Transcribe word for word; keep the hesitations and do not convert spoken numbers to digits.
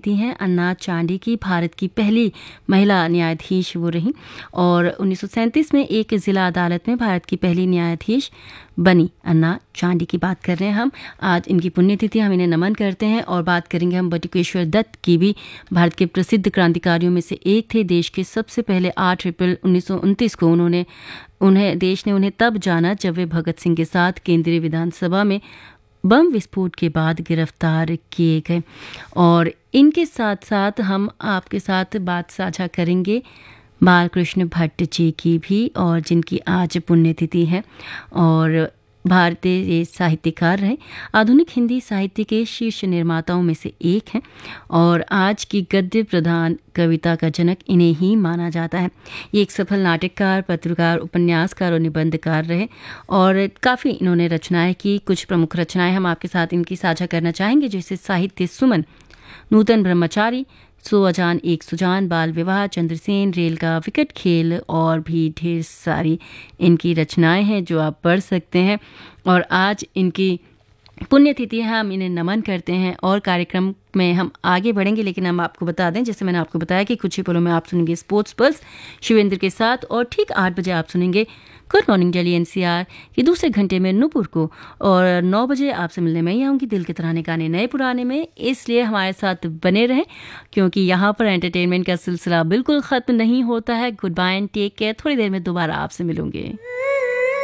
पुण्यतिथि है अन्ना चांडी की। भारत की पहली महिला न्यायाधीश वो रहीं और उन्नीस सौ सैंतीस में एक जिला अदालत में भारत की पहली न्यायाधीश बनी अन्ना चांडी की बात कर रहे हैं हम। आज इनकी पुण्यतिथि, हम इन्हें नमन करते हैं। और बात करेंगे हम बटुकेश्वर दत्त की भी। भारत के प्रसिद्ध क्रांतिकारियों में से एक थे। देश के सबसे पहले आठ अप्रैल उन्नीस सौ उनतीस को उन्होंने उन्हें देश ने उन्हें तब जाना जब वे भगत सिंह के साथ केंद्रीय विधानसभा में बम विस्फोट के बाद गिरफ्तार किए गए। और इनके साथ साथ हम आपके साथ बात साझा करेंगे बालकृष्ण भट्ट जी की भी, और जिनकी आज पुण्यतिथि है और भारतीय साहित्यकार रहे। आधुनिक हिंदी साहित्य के शीर्ष निर्माताओं में से एक हैं और आज की गद्य प्रधान कविता का जनक इन्हें ही माना जाता है। ये एक सफल नाटककार, पत्रकार, उपन्यासकार और निबंधकार रहे और काफ़ी इन्होंने रचनाएं की। कुछ प्रमुख रचनाएं हम आपके साथ इनकी साझा करना चाहेंगे, जैसे साहित्य सुमन, नूतन ब्रह्मचारी, सो अजान एक सुजान, बाल विवाह, चंद्रसेन, रेल का विकट खेल और भी ढेर सारी इनकी रचनाएं हैं जो आप पढ़ सकते हैं। और आज इनकी पुण्यतिथि है, हम इन्हें नमन करते हैं। और कार्यक्रम में हम आगे बढ़ेंगे, लेकिन हम आपको बता दें, जैसे मैंने आपको बताया कि कुछ ही पलों में आप सुनेंगे स्पोर्ट्स पल्स शिवेंद्र के साथ, और ठीक आठ बजे आप सुनेंगे गुड मॉर्निंग दिल्ली एनसीआर के दूसरे घंटे में नूपुर को, और नौ बजे आपसे मिलने में ही आऊँगी दिल के तराने गाने नए पुराने में। इसलिए हमारे साथ बने रहें, क्योंकि यहाँ पर एंटरटेनमेंट का सिलसिला बिल्कुल ख़त्म नहीं होता है। Good bye and take care. थोड़ी देर में दोबारा आपसे मिलूंगी।